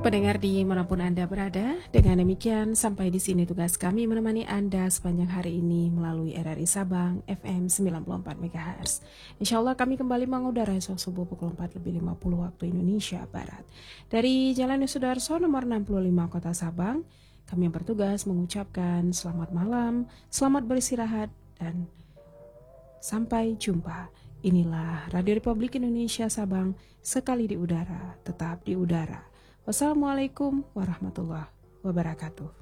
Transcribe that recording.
Pendengar di manapun Anda berada, dengan demikian sampai di sini tugas kami menemani Anda sepanjang hari ini melalui RRI Sabang FM 94 MHz. Insya Allah kami kembali mengudara esok subuh pukul 4:50 waktu Indonesia Barat. Dari Jalan Yosudarso nomor 65 Kota Sabang, kami yang bertugas mengucapkan selamat malam, selamat beristirahat, dan sampai jumpa. Inilah Radio Republik Indonesia Sabang, sekali di udara, tetap di udara. Wassalamualaikum warahmatullahi wabarakatuh.